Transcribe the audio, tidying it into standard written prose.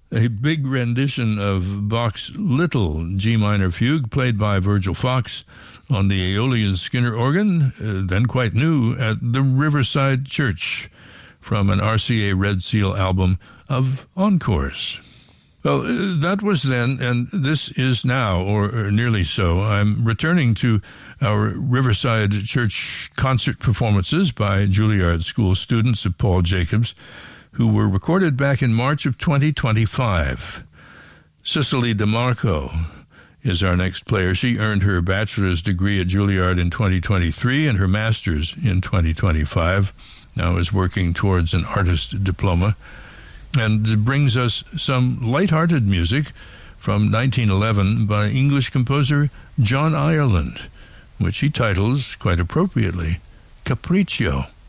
a big rendition of Bach's Little G minor fugue played by Virgil Fox on the Aeolian Skinner organ, then quite new, at the Riverside Church from an RCA Red Seal album of encores. Well, that was then, and this is now, or nearly so. I'm returning to our Riverside Church concert performances by Juilliard School students of Paul Jacobs, who were recorded back in March of 2025. Cicely DeMarco is our next player. She earned her bachelor's degree at Juilliard in 2023 and her master's in 2025. Now is working towards an artist diploma, and brings us some light-hearted music from 1911 by English composer John Ireland, which he titles, quite appropriately, Capriccio.